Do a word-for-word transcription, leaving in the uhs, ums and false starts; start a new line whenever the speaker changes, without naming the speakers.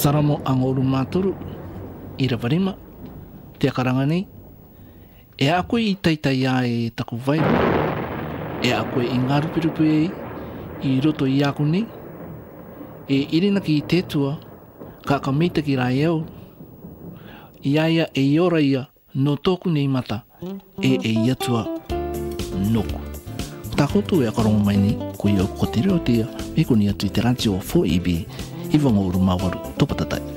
Saramo ang uru maturu i rawarima te akaranga nei. E a koe i taitai a e taku vai. E a koe i ngā rupirupi e i roto i aku nei. E irina ki i tētua ka ka meita ki rai au. I aia e i ora ia no tōku nei mata e e i atua noku. Tā koutou e akarongo mai ni ko i au ko te reo tia me ko ni atu i te ranti o four E B i wanga uru mawaru topatatai.